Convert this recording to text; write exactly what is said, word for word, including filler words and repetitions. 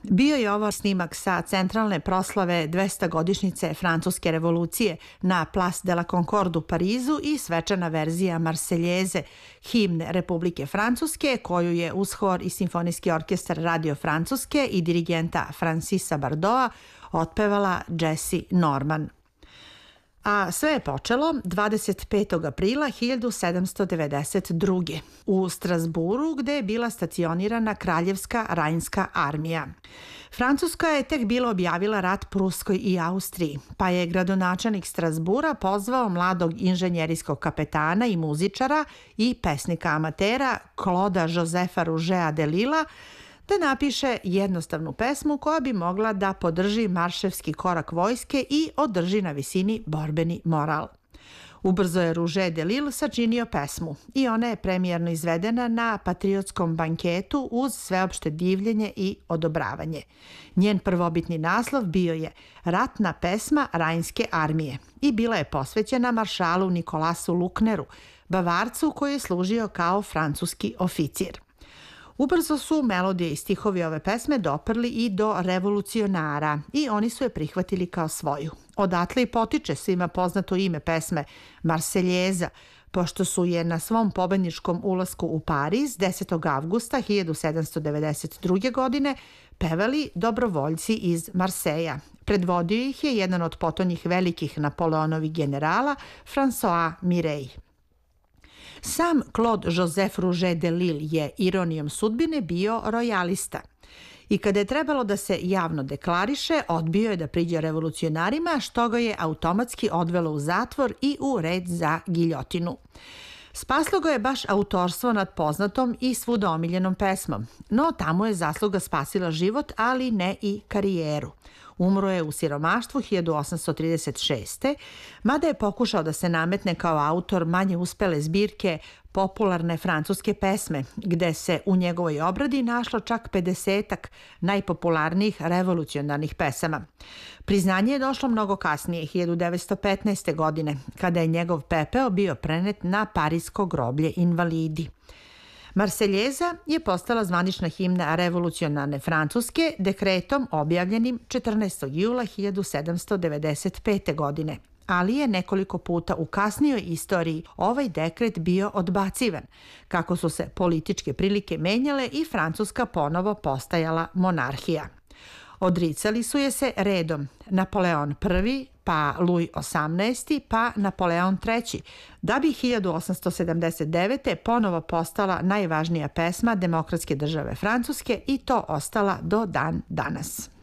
Bio je ovo snimak sa centralne proslave dvestogodišnjice Francuske revolucije na Place de la Concorde u Parizu i svečana verzija Marseljeze, himne Republike Francuske, koju je uz hor i simfonijski orkestar Radio Francuske i dirigenta Francisa Bardoa otpevala Jessie Norman. A sve je počelo dvadeset petog aprila hiljadu sedamsto devedeset druge. u Strasburu, gde je bila stacionirana Kraljevska Rajnska armija. Francuska je tek bila objavila rat Pruskoj i Austriji, pa je gradonačelnik Strasbura pozvao mladog inženjerijskog kapetana i muzičara i pesnika amatera Clauda Josefa Rougea de Lille da napiše jednostavnu pesmu koja bi mogla da podrži marševski korak vojske i održi na visini borbeni moral. Ubrzo je Rouget de Lille sačinio pesmu i ona je premijerno izvedena na patriotskom banketu uz sveopšte divljenje i odobravanje. Njen prvobitni naslov bio je Ratna pesma Rajnske armije i bila je posvećena maršalu Nikolasu Lukneru, Bavarcu koji je služio kao francuski oficir. Ubrzo su melodije i stihovi ove pesme doprli i do revolucionara i oni su je prihvatili kao svoju. Odatle i potiče svima poznato ime pesme Marseljeza, pošto su je na svom pobedničkom ulasku u Pariz desetog avgusta hiljadu sedamsto devedeset druge. godine pevali dobrovoljci iz Marseja. Predvodio ih je jedan od potonjih velikih Napoleonovih generala, François Mireille. Sam Claude Joseph Rouget de Lille je ironijom sudbine bio rojalista i kada je trebalo da se javno deklariše, odbio je da priđe revolucionarima, što ga je automatski odvelo u zatvor i u red za giljotinu. Spaslo ga je baš autorstvo nad poznatom i svuda omiljenom pesmom, no tamo je zasluga spasila život, ali ne i karijeru. Umro je u siromaštvu hiljadu osamsto trideset šeste. mada je pokušao da se nametne kao autor manje uspele zbirke popularne francuske pesme, gde se u njegovoj obradi našlo čak pedesetak najpopularnijih revolucionarnih pesama. Priznanje je došlo mnogo kasnije, hiljadu devetsto petnaeste. godine, kada je njegov pepeo bio prenet na parijsko groblje invalidi. Marseljeza je postala zvanična himna revolucionarne Francuske dekretom objavljenim četrnaestog jula hiljadu sedamsto devedeset pete. godine, ali je nekoliko puta u kasnijoj istoriji ovaj dekret bio odbacivan, kako su se političke prilike menjale i Francuska ponovo postajala monarhija. Odricali su je se redom Napoleon prvi, pa Louis osamnaesti, pa Napoleon treći, da bi hiljadu osamsto sedamdeset devete. ponovo postala najvažnija pesma demokratske države Francuske i to ostala do dan danas.